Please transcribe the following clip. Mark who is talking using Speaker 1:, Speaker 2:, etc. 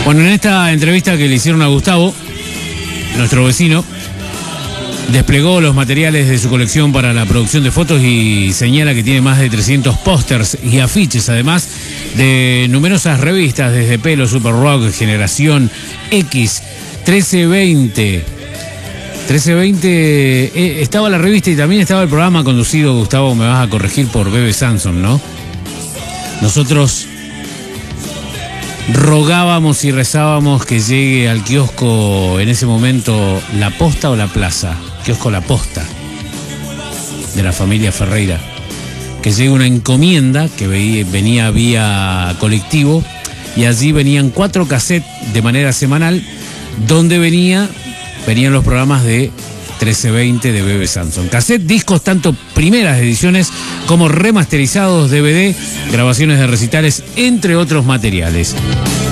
Speaker 1: Bueno, en esta entrevista que le hicieron a Gustavo, nuestro vecino, desplegó los materiales de su colección para la producción de fotos y señala que tiene más de 300 pósters y afiches, además de numerosas revistas desde Pelo, Super Rock, Generación X, 1320. 1320 estaba la revista y también estaba el programa conducido, Gustavo, me vas a corregir, por Bebe Sanson, ¿no? Nosotros rogábamos y rezábamos que llegue al kiosco en ese momento La Posta o La Plaza, kiosco La Posta, de la familia Ferreira, que llegue una encomienda que venía vía colectivo y allí venían 4 cassettes de manera semanal donde venían los programas de 1320 de Bebe Sanson. Cassette, discos, tanto primeras ediciones como remasterizados, DVD, grabaciones de recitales, entre otros materiales.